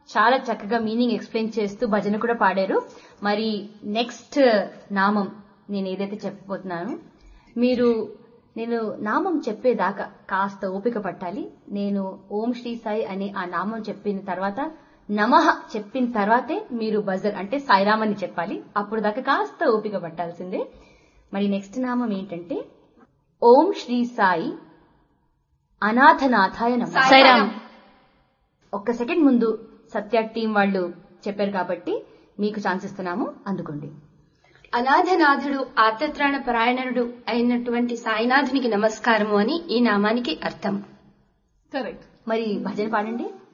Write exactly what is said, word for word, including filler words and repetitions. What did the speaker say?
చాలా చక్కగా meaning explain చేస్తూ భజన కూడా పాడారు. మరి నెక్స్ట్ నామం నేను ఏదైతే చెప్పబోతున్నాను, మీరు నేను నామం చెప్పేదాకా కాస్త ఓపిక పట్టాలి. నేను ఓం శ్రీ సాయి అనే ఆ నామం చెప్పిన తర్వాత నమః చెప్పిన తర్వాతే మీరు బజర్ అంటే సాయిరామ్ అని చెప్పాలి. అప్పుడు దాకా కాస్త ఓపిక పట్టాల్సిందే. మరి నెక్స్ట్ నామం ఏంటంటే ఓం శ్రీ సాయి అనాథనాథాయ నమః. సాయిరామ్. ఒక్క సెకండ్ ముందు సత్య టీం వాళ్ళు చెప్పారు కాబట్టి మీకు ఛాన్స్ ఇస్తున్నాము, అందుకోండి. అనాథనాథుడు ఆర్తత్రాణ పరాయణుడు అయినటువంటి సాయినాథునికి నమస్కారము అని ఈ నామానికి అర్థం. కరెక్ట్. మరి భజన పాడండి.